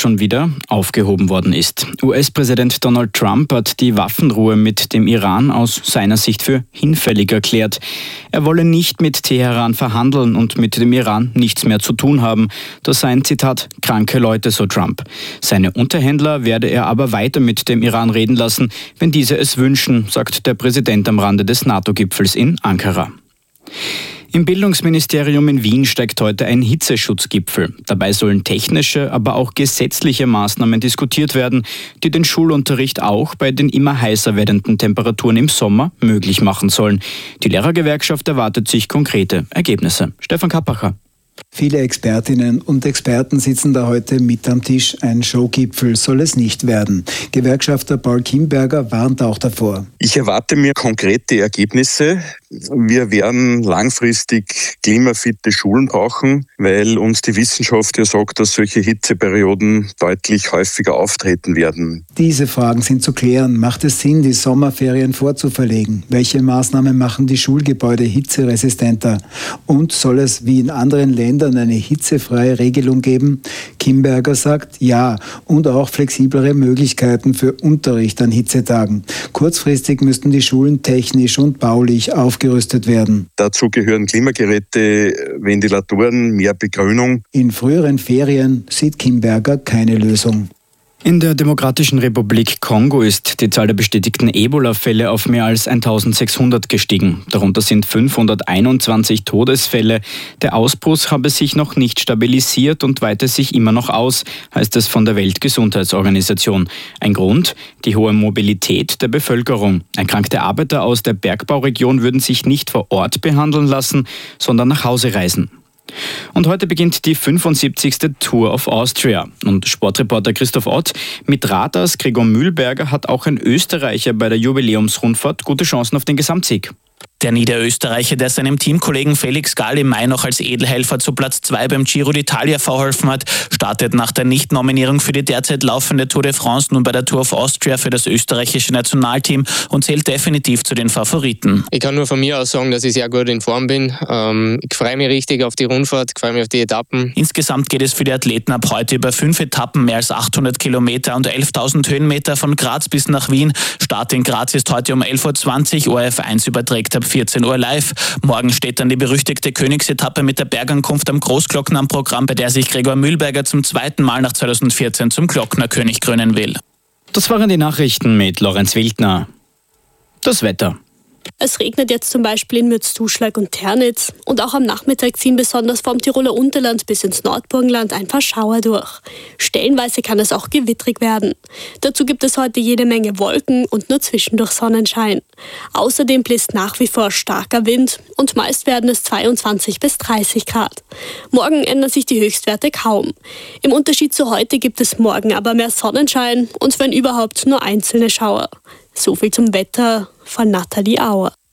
schon wieder aufgehoben worden ist. US-Präsident Donald Trump hat die Waffenruhe mit dem Iran aus seiner Sicht für hinfällig erklärt. Er wolle nicht mit Teheran verhandeln und mit dem Iran nichts mehr zu tun haben. Das seien, Zitat, kranke Leute, so Trump. Seine Unterhändler werde er aber weiter mit dem Iran reden lassen, wenn diese es wünschen, sagt der Präsident am Rande des NATO-Gipfels in Ankara. Im Bildungsministerium in Wien steigt heute ein Hitzeschutzgipfel. Dabei sollen technische, aber auch gesetzliche Maßnahmen diskutiert werden, die den Schulunterricht auch bei den immer heißer werdenden Temperaturen im Sommer möglich machen sollen. Die Lehrergewerkschaft erwartet sich konkrete Ergebnisse. Stefan Kappacher. Viele Expertinnen und Experten sitzen da heute mit am Tisch. Ein Showgipfel soll es nicht werden. Gewerkschafter Paul Kimberger warnt auch davor. Ich erwarte mir konkrete Ergebnisse. Wir werden langfristig klimafitte Schulen brauchen, weil uns die Wissenschaft ja sagt, dass solche Hitzeperioden deutlich häufiger auftreten werden. Diese Fragen sind zu klären. Macht es Sinn, die Sommerferien vorzuverlegen? Welche Maßnahmen machen die Schulgebäude hitzeresistenter? Und soll es wie in anderen Ländern eine hitzefreie Regelung geben? Kimberger sagt ja, und auch flexiblere Möglichkeiten für Unterricht an Hitzetagen. Kurzfristig müssten die Schulen technisch und baulich aufgerüstet werden. Dazu gehören Klimageräte, Ventilatoren, mehr Begrünung. In früheren Ferien sieht Kimberger keine Lösung. In der Demokratischen Republik Kongo ist die Zahl der bestätigten Ebola-Fälle auf mehr als 1600 gestiegen. Darunter sind 521 Todesfälle. Der Ausbruch habe sich noch nicht stabilisiert und weite sich immer noch aus, heißt es von der Weltgesundheitsorganisation. Ein Grund? Die hohe Mobilität der Bevölkerung. Erkrankte Arbeiter aus der Bergbauregion würden sich nicht vor Ort behandeln lassen, sondern nach Hause reisen. Und heute beginnt die 75. Tour of Austria. Und Sportreporter Christoph Ott, mit Raders Gregor Mühlberger hat auch ein Österreicher bei der Jubiläumsrundfahrt gute Chancen auf den Gesamtsieg. Der Niederösterreicher, der seinem Teamkollegen Felix Gall im Mai noch als Edelhelfer zu Platz 2 beim Giro d'Italia verholfen hat, startet nach der Nichtnominierung für die derzeit laufende Tour de France nun bei der Tour of Austria für das österreichische Nationalteam und zählt definitiv zu den Favoriten. Ich kann nur von mir aus sagen, dass ich sehr gut in Form bin. Ich freue mich richtig auf die Rundfahrt, ich freue mich auf die Etappen. Insgesamt geht es für die Athleten ab heute über 5 Etappen, mehr als 800 Kilometer und 11.000 Höhenmeter von Graz bis nach Wien. Start in Graz ist heute um 11.20 Uhr, ORF1 überträgt ab 14 Uhr live. Morgen steht dann die berüchtigte Königsetappe mit der Bergankunft am Großglockner am Programm, bei der sich Gregor Mühlberger zum zweiten Mal nach 2014 zum Glocknerkönig krönen will. Das waren die Nachrichten mit Lorenz Wildner. Das Wetter. Es regnet jetzt zum Beispiel in Mürzzuschlag und Ternitz und auch am Nachmittag ziehen besonders vom Tiroler Unterland bis ins Nordburgenland ein paar Schauer durch. Stellenweise kann es auch gewittrig werden. Dazu gibt es heute jede Menge Wolken und nur zwischendurch Sonnenschein. Außerdem bläst nach wie vor starker Wind und meist werden es 22 bis 30 Grad. Morgen ändern sich die Höchstwerte kaum. Im Unterschied zu heute gibt es morgen aber mehr Sonnenschein und wenn überhaupt nur einzelne Schauer. So viel zum Wetter von Nathalie Auer.